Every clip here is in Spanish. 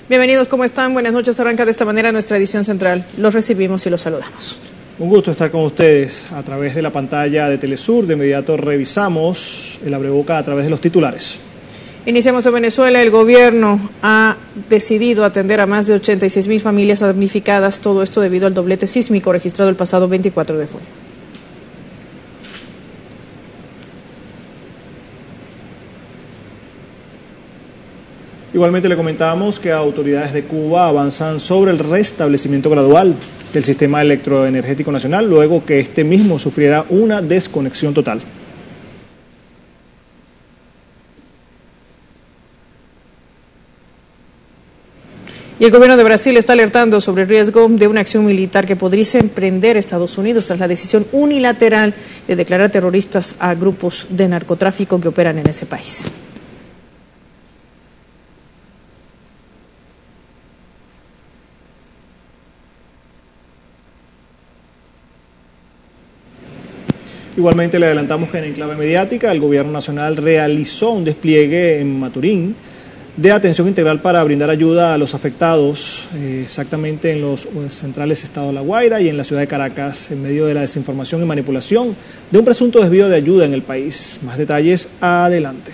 Bienvenidos, ¿cómo están? Buenas noches. Arranca de esta manera nuestra edición central. Los recibimos y los saludamos. Un gusto estar con ustedes a través de la pantalla de Telesur. De inmediato revisamos el abreboca a través de los titulares. Iniciamos en Venezuela. El gobierno ha decidido atender a más de 86,000 familias damnificadas, todo esto debido al doblete sísmico registrado el pasado 24 de junio. Igualmente le comentamos que autoridades de Cuba avanzan sobre el restablecimiento gradual del sistema electroenergético nacional luego que este mismo sufriera una desconexión total. Y el gobierno de Brasil está alertando sobre el riesgo de una acción militar que podría emprender Estados Unidos tras la decisión unilateral de declarar terroristas a grupos de narcotráfico que operan en ese país. Igualmente le adelantamos que en enclave mediática el gobierno nacional realizó un despliegue en Maturín de atención integral para brindar ayuda a los afectados exactamente en los centrales Estado de La Guaira y en la ciudad de Caracas en medio de la desinformación y manipulación de un presunto desvío de ayuda en el país. Más detalles adelante.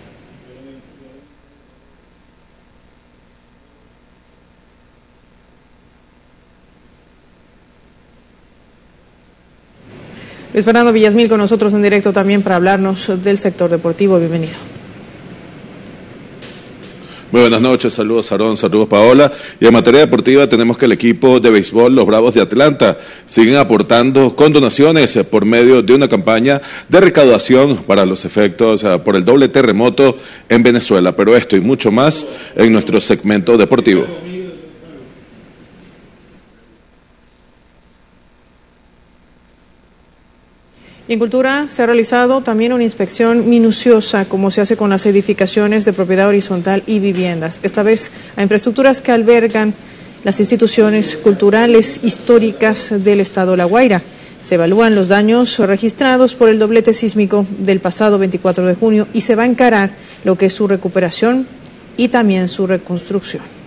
Luis Fernando Villasmil con nosotros en directo también para hablarnos del sector deportivo. Bienvenido. Muy buenas noches, saludos Aarón, saludos Paola. Y en materia deportiva tenemos que el equipo de béisbol, los Bravos de Atlanta, siguen aportando con donaciones por medio de una campaña de recaudación para los efectos por el doble terremoto en Venezuela. Pero esto y mucho más en nuestro segmento deportivo. Y en Cultura se ha realizado también una inspección minuciosa, como se hace con las edificaciones de propiedad horizontal y viviendas, esta vez a infraestructuras que albergan las instituciones culturales históricas del Estado de La Guaira. Se evalúan los daños registrados por el doblete sísmico del pasado 24 de junio y se va a encarar lo que es su recuperación y también su reconstrucción.